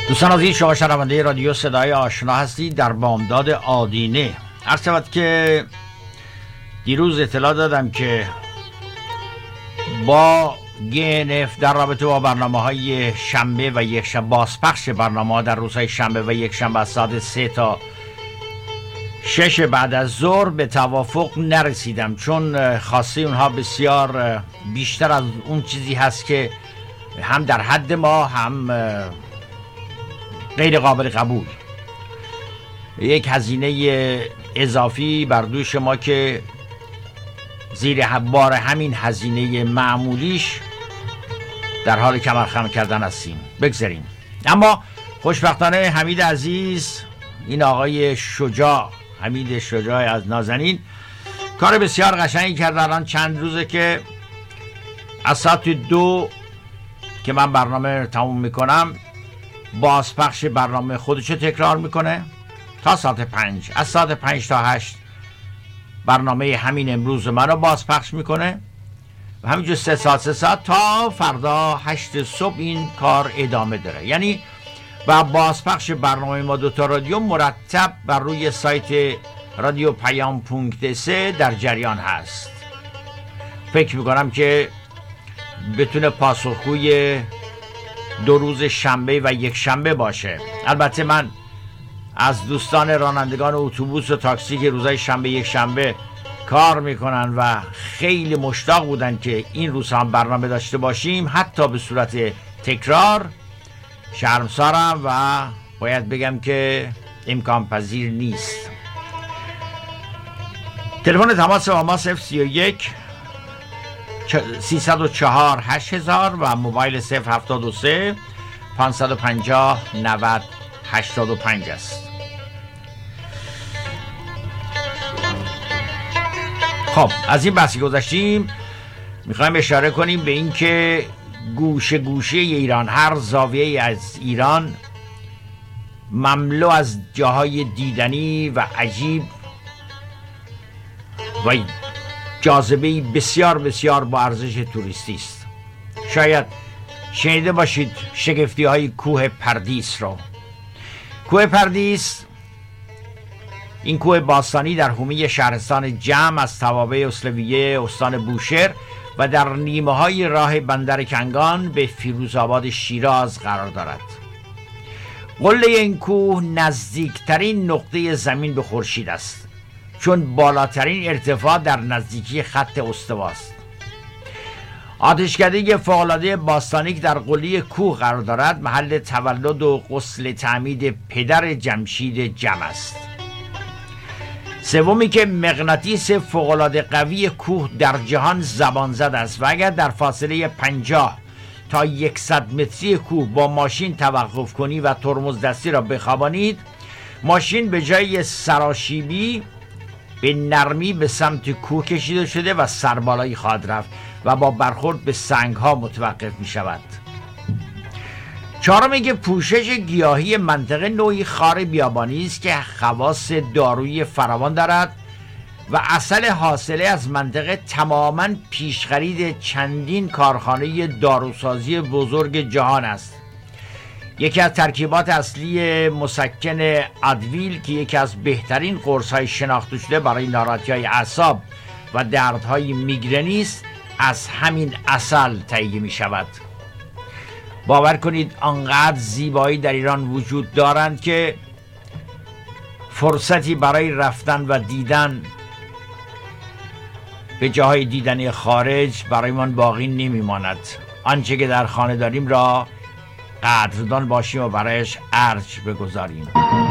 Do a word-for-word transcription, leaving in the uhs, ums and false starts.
دوستان عزیز، شما شنونده رادیو صدای آشنا هستید در بامداد آدینه. عرض شود که دیروز اطلاع دادم که با گی ان اف در رابطه با برنامه های شنبه و یک شنبه، بازپخش برنامه ها در روزهای شنبه و یک شنبه از ساعت سه تا شش بعد از ظهر به توافق نرسیدم، چون خواسته اونها بسیار بیشتر از اون چیزی هست که هم در حد ما هم غیر قابل قبول. یک هزینه اضافی بر دوش ما که زیر بار همین هزینه معمولیش در حال کمرخم کردن هستیم. بگذاریم. اما خوشبختانه حمید عزیز، این آقای شجاع، حمید شجاع از نازنین، کار بسیار قشنگی کرد. الان چند روزه که از ساعت دو که من برنامه تموم میکنم بازپخش برنامه خودشو تکرار میکنه تا ساعت پنج. از ساعت پنج تا هشت برنامه همین امروز منو بازپخش میکنه و همینجور سه ساعت سه ساعت تا فردا هشت صبح این کار ادامه داره. یعنی و بازپخش برنامه ما دوتا رادیو مرتب بر روی سایت رادیو پیام پونکت سه در جریان هست. فکر میکنم که بتونه پاسخگوی دو روز شنبه و یک شنبه باشه. البته من از دوستان رانندگان اتوبوس و تاکسی که روزهای شنبه یک شنبه کار میکنن و خیلی مشتاق بودن که این روز هم برنامه داشته باشیم حتی به صورت تکرار، شرمسارم و باید بگم که امکان پذیر نیست. تلفن تماس با ما صفر سی و یک سیصد و چهار هشت هزار و موبایل صفر هفتاد و سه پانصد و پنجاه نود هشتاد و پنج است. خب از این بحثی گذشتیم، میخوایم اشاره کنیم به این که گوشه گوشه ایران، هر زاویه از ایران مملو از جاهای دیدنی و عجیب و جاذبه بسیار بسیار با ارزش توریستی است. شاید شنیده باشید شگفتی های کوه پردیس رو. کوه پردیس، این کوه باستانی در حومه شهرستان جم از توابع اسلویه استان بوشهر و در نیمه های راه بندر کنگان به فیروزآباد شیراز قرار دارد. قله این کوه نزدیکترین نقطه زمین به خورشید است، چون بالاترین ارتفاع در نزدیکی خط استواست. آتشکده فوق‌العاده باستانی که در قله کوه قرار دارد محل تولد و غسل تعمید پدر جمشید جم است. سومی که مغناطیس فوق‌العاده قوی کوه در جهان زبان زد است و اگر در فاصله پنجاه تا صد متری کوه با ماشین توقف کنی و ترمز دستی را بخوابانید، ماشین به جای سراشیبی به نرمی به سمت کوه کشیده شده و سربالایی خواهد رفت و با برخورد به سنگ ها متوقف می شود. چهارم که پوشش گیاهی منطقه نوعی خار بیابانی است که خواص دارویی فراوان دارد و اصل حاصله از منطقه تماما پیشخرید چندین کارخانه داروسازی بزرگ جهان است. یکی از ترکیبات اصلی مسکن ادویل که یکی از بهترین قرص‌های شناخته شده برای ناراحتی‌های اعصاب و دردهای میگرنی است، از همین عسل تهیه می شود. باور کنید آنقدر زیبایی در ایران وجود دارند که فرصتی برای رفتن و دیدن به جاهای دیدنی خارج برای من باقی نمی ماند. آنچه که در خانه داریم را قدردان باشیم و برایش ارج بگذاریم.